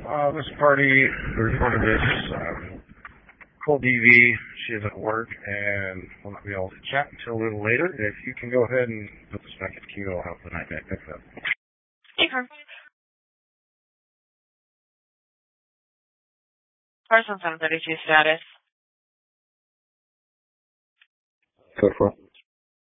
This party recorded this Cole DV. She is at work and will not be able to chat until a little later. If you can go ahead and put this back in queue, I'll have the night back picked up. Hey, Carson 732 status. Go for it.